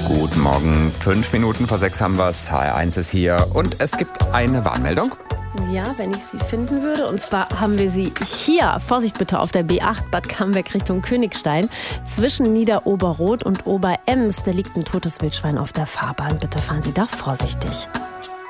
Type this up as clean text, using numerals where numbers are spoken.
Guten Morgen, 5 Minuten vor 6 haben wir es. HR1 ist hier und es gibt eine Warnmeldung. Ja, wenn ich sie finden würde. Und zwar haben wir sie hier. Vorsicht bitte auf der B8 Bad Camberg Richtung Königstein. Zwischen Niederoberroth und Oberems, da liegt ein totes Wildschwein auf der Fahrbahn. Bitte fahren Sie da vorsichtig.